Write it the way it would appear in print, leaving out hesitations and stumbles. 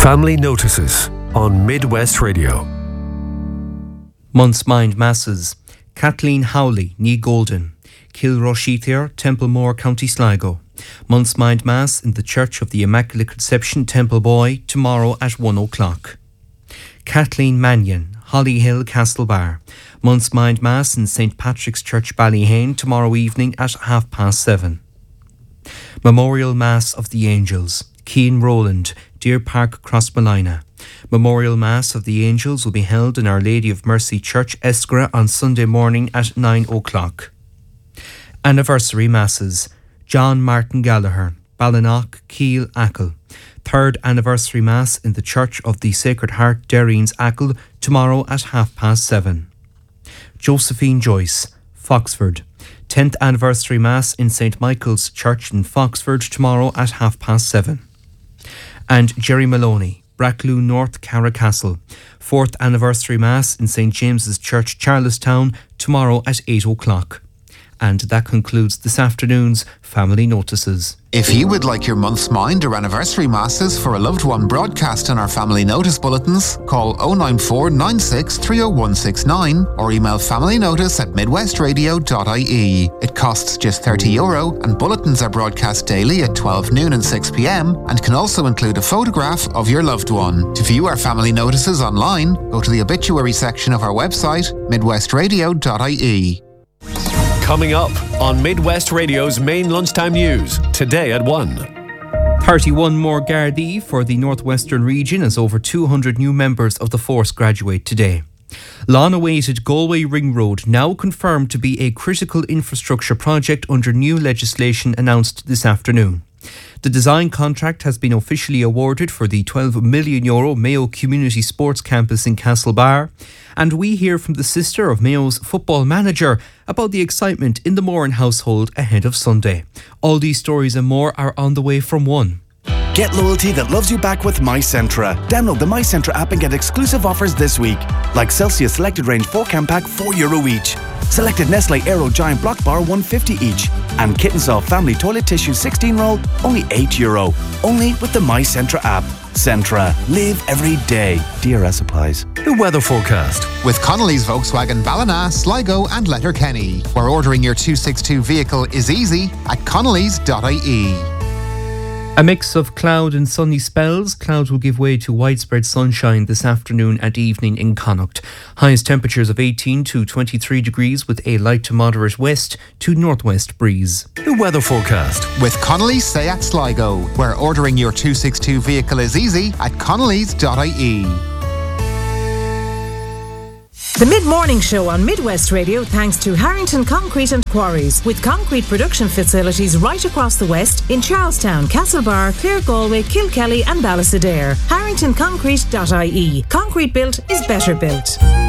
Family Notices on Midwest Radio. Month's Mind Masses. Kathleen Howley, Ní Golden. Kilroshethir, Templemore, County Sligo. Month's Mind Mass in the Church of the Immaculate Conception, Templeboy, tomorrow at 1 o'clock. Kathleen Mannion, Hollyhill, Castlebar. Month's Mind Mass in St. Patrick's Church, Ballyhane, tomorrow evening at 7:30. Memorial Mass of the Angels. Keane Rowland, Deer Park, Crossmolina. Memorial Mass of the Angels will be held in Our Lady of Mercy Church, Eskra, on Sunday morning at 9 o'clock. Anniversary Masses. John Martin Gallagher, Ballinock, Keel, Achill. Third Anniversary Mass in the Church of the Sacred Heart, Derreens, Achill, tomorrow at 7:30. Josephine Joyce, Foxford. 10th Anniversary Mass in St. Michael's Church in Foxford, tomorrow at 7:30. And Jerry Maloney, Brackloo North, Carracastle. 4th Anniversary Mass in St. James's Church, Charlestown, tomorrow at 8 o'clock. And that concludes this afternoon's Family Notices. If you would like your month's mind or anniversary masses for a loved one broadcast on our Family Notice bulletins, call 094 96 30169 or email familynotice@midwestradio.ie. It costs just €30 and bulletins are broadcast daily at 12 noon and 6 p.m. and can also include a photograph of your loved one. To view our Family Notices online, go to the obituary section of our website, midwestradio.ie. Coming up on Midwest Radio's main lunchtime news, today at 1. 31 more Gardaí for the Northwestern region as over 200 new members of the force graduate today. Long-awaited Galway Ring Road now confirmed to be a critical infrastructure project under new legislation announced this afternoon. The design contract has been officially awarded for the €12 million Mayo Community Sports Campus in Castlebar. And we hear from the sister of Mayo's football manager about the excitement in the Moran household ahead of Sunday. All these stories and more are on the way from 1. Get loyalty that loves you back with MyCentra. Download the MyCentra app and get exclusive offers this week. Like Celsius Selected Range 4-can pack, €4 each. Selected Nestle Aero Giant Block Bar, $1.50 each. And Kittensoft Family Toilet Tissue 16 roll, only €8. Only with the MyCentra app. Centra. Live every day. DRS applies. The weather forecast. With Connolly's Volkswagen Ballina, Sligo and Letterkenny, where ordering your 262 vehicle is easy at connolly's.ie. A mix of cloud and sunny spells. Clouds will give way to widespread sunshine this afternoon and evening in Connacht. Highest temperatures of 18 to 23 degrees with a light to moderate west to northwest breeze. The weather forecast. With Connolly's Seat Sligo, where ordering your 262 vehicle is easy at connolly's.ie. The Mid-Morning Show on Midwest Radio thanks to Harrington Concrete and Quarries, with concrete production facilities right across the West in Charlestown, Castlebar, Clare Galway, Kilkelly and Ballysadare. HarringtonConcrete.ie. Concrete built is better built.